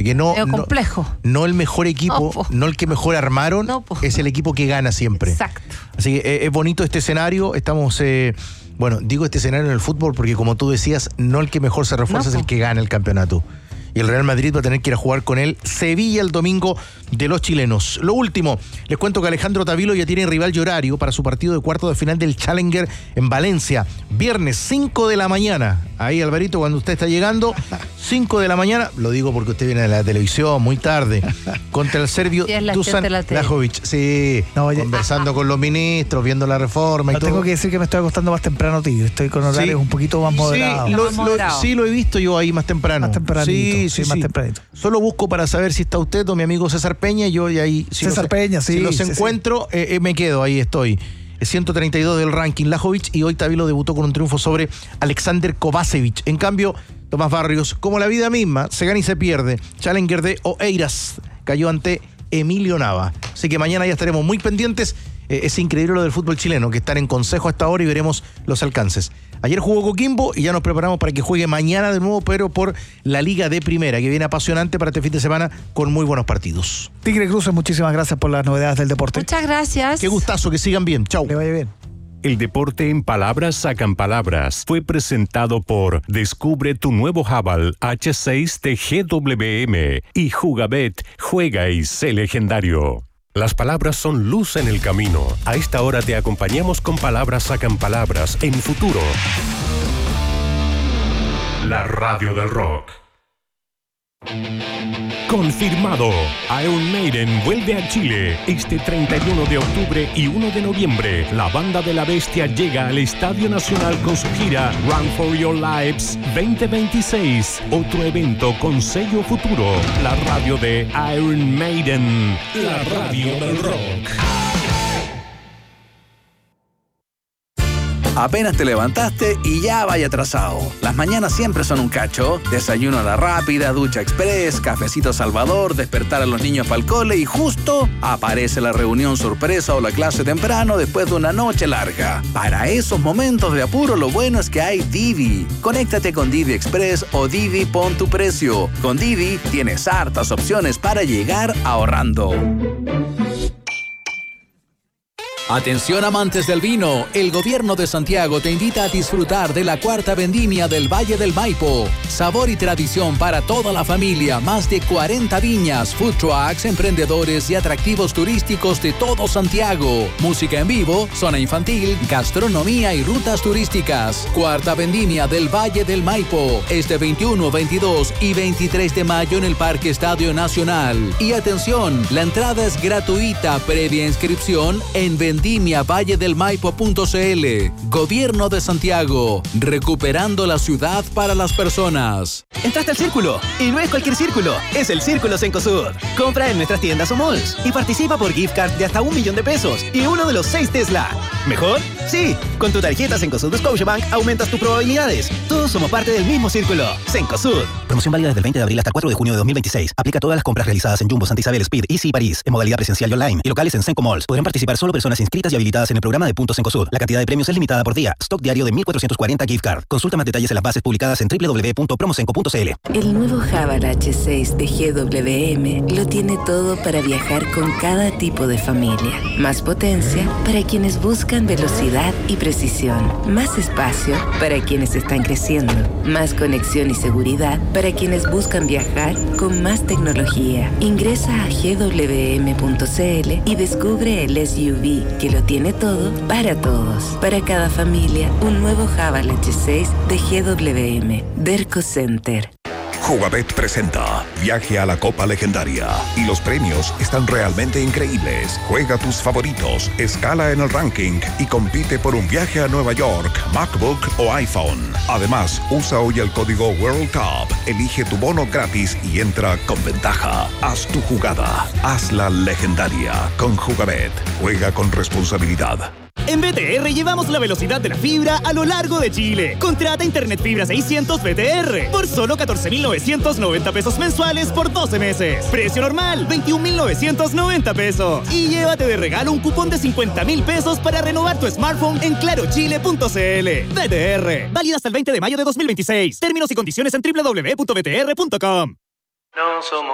Así que no complejo. No el mejor equipo, no el que mejor armaron, es el equipo que gana siempre. Exacto. Así que es bonito este escenario. Estamos, digo este escenario en el fútbol porque como tú decías, no el que mejor se refuerza es el que gana el campeonato. Y el Real Madrid va a tener que ir a jugar con el Sevilla el domingo de los chilenos. Lo último, les cuento que Alejandro Tavilo ya tiene rival y horario para su partido de cuarto de final del Challenger en Valencia. Viernes 5 de la mañana. Ahí, Alvarito, cuando usted está llegando, 5 de la mañana, lo digo porque usted viene de la televisión muy tarde, contra el serbio Dusan Lajovic. Sí, conversando con los ministros, viendo la reforma y todo. Tengo que decir que me estoy acostando más temprano, tío. Estoy con horarios un poquito más moderados. Sí, lo he visto yo ahí más temprano. Más tempranito. Sí, más tempranito. Solo busco para saber si está usted o mi amigo César Peña, y yo y ahí si los encuentro, me quedo, ahí estoy. 132 del ranking Lajovic, y hoy Tavilo debutó con un triunfo sobre Alexander Kovacevic. En cambio, Tomás Barrios, como la vida misma, se gana y se pierde. Challenger de Oeiras cayó ante Emilio Nava. Así que mañana ya estaremos muy pendientes. Es increíble lo del fútbol chileno, que están en consejo hasta ahora y veremos los alcances. Ayer jugó Coquimbo y ya nos preparamos para que juegue mañana de nuevo, pero por la Liga de Primera, que viene apasionante para este fin de semana con muy buenos partidos. Tigre Cruces, muchísimas gracias por las novedades del deporte. Muchas gracias. Qué gustazo, que sigan bien. Chau. Le vaya bien. El deporte en palabras sacan palabras. Fue presentado por Descubre tu nuevo Haval H6 de GWM y Jugabet. Juega y sé legendario. Las palabras son luz en el camino. A esta hora te acompañamos con Palabras sacan palabras en Futuro. La radio del rock. Confirmado. Iron Maiden vuelve a Chile este 31 de octubre y 1 de noviembre. La banda de la bestia llega al Estadio Nacional con su gira Run for Your Lives 2026. Otro evento con sello Futuro. La radio de Iron Maiden. La radio del rock. Apenas te levantaste y ya vaya atrasado. Las mañanas siempre son un cacho. Desayuno a la rápida, ducha express, cafecito Salvador, despertar a los niños para el cole y justo aparece la reunión sorpresa o la clase temprano después de una noche larga. Para esos momentos de apuro, lo bueno es que hay Didi. Conéctate con Didi Express o Didi Pon tu Precio. Con Didi tienes hartas opciones para llegar ahorrando. Atención amantes del vino, el gobierno de Santiago te invita a disfrutar de la cuarta vendimia del Valle del Maipo. Sabor y tradición para toda la familia, más de 40 viñas, food trucks, emprendedores y atractivos turísticos de todo Santiago. Música en vivo, zona infantil, gastronomía y rutas turísticas. Cuarta vendimia del Valle del Maipo, este 21, 22 y 23 de mayo en el Parque Estadio Nacional. Y atención, la entrada es gratuita previa inscripción en vendimiavalledelmaipo.cl. Gobierno de Santiago, recuperando la ciudad para las personas. Entraste al Círculo, y no es cualquier círculo, es el Círculo Cencosud. Compra en nuestras tiendas o malls y participa por gift card de hasta $1 millón y uno de los 6 Tesla. ¿Mejor? Sí, con tu tarjeta Cencosud de Scotiabank aumentas tus probabilidades. Todos somos parte del mismo círculo. Cencosud. Promoción válida desde el 20 de abril hasta el 4 de junio de 2026. Aplica a todas las compras realizadas en Jumbo, Santa Isabel, Speed, Easy y París, en modalidad presencial y online, y locales en Cenco Malls. Podrán participar solo personas inscritas y habilitadas en el programa de Puntos Cencosud. La cantidad de premios es limitada por día. Stock diario de 1.440 gift card. Consulta más detalles en las bases publicadas en www.promocenco.cl. El nuevo Haval H6 de GWM lo tiene todo para viajar con cada tipo de familia. Más potencia para quienes buscan velocidad y precisión. Más espacio para quienes están creciendo. Más conexión y seguridad para quienes buscan viajar con más tecnología. Ingresa a gwm.cl y descubre el SUV que lo tiene todo para todos. Para cada familia, un nuevo Haval H6 de GWM. Derco Center. Jugabet presenta Viaje a la Copa Legendaria y los premios están realmente increíbles. Juega tus favoritos, escala en el ranking y compite por un viaje a Nueva York, MacBook o iPhone. Además, usa hoy el código World Cup, elige tu bono gratis y entra con ventaja. Haz tu jugada, hazla legendaria con Jugabet. Juega con responsabilidad. En BTR llevamos la velocidad de la fibra a lo largo de Chile. Contrata Internet Fibra 600 BTR por solo 14,990 pesos mensuales por 12 meses. Precio normal, 21,990 pesos. Y llévate de regalo un cupón de 50,000 pesos para renovar tu smartphone en clarochile.cl. BTR, válido hasta el 20 de mayo de 2026. Términos y condiciones en www.btr.com. No somos